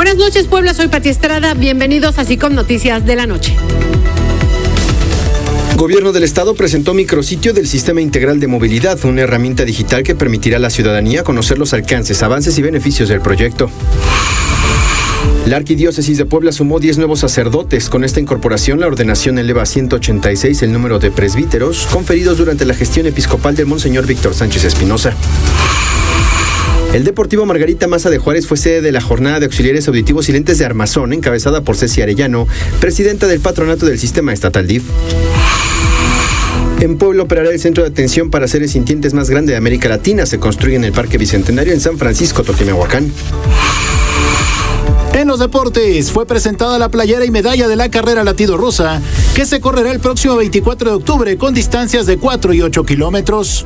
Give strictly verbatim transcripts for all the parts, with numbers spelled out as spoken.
Buenas noches, Puebla, soy Pati Estrada, bienvenidos a SICOM Noticias de la Noche. Gobierno del Estado presentó micrositio del Sistema Integral de Movilidad, una herramienta digital que permitirá a la ciudadanía conocer los alcances, avances y beneficios del proyecto. La Arquidiócesis de Puebla sumó diez nuevos sacerdotes. Con esta incorporación, la ordenación eleva a ciento ochenta y seis el número de presbíteros conferidos durante la gestión episcopal del Monseñor Víctor Sánchez Espinosa. El Deportivo Margarita Maza de Juárez fue sede de la jornada de auxiliares auditivos y lentes de armazón, encabezada por Ceci Arellano, presidenta del patronato del Sistema Estatal D I F. En Puebla operará el centro de atención para seres sintientes más grande de América Latina. Se construye en el Parque Bicentenario en San Francisco, Totimehuacán. En los deportes, fue presentada la playera y medalla de la carrera latido rusa, que se correrá el próximo veinticuatro de octubre con distancias de cuatro y ocho kilómetros.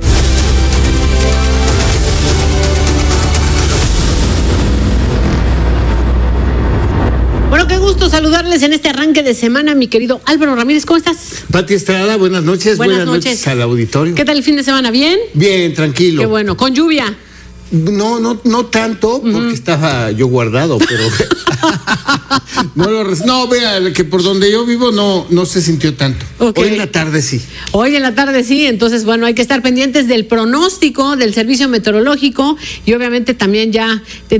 Bueno, qué gusto saludarles en este arranque de semana, mi querido Álvaro Ramírez, ¿cómo estás? Pati Estrada, buenas noches, buenas, buenas noches. noches al auditorio. ¿Qué tal el fin de semana? ¿Bien? Bien, tranquilo. Qué bueno, ¿con lluvia? No, no, no tanto, porque uh-huh. estaba yo guardado, pero no lo res... no, vea, que por donde yo vivo no, no se sintió tanto. Okay. Hoy en la tarde sí. Hoy en la tarde sí, entonces bueno, hay que estar pendientes del pronóstico del servicio meteorológico y obviamente también ya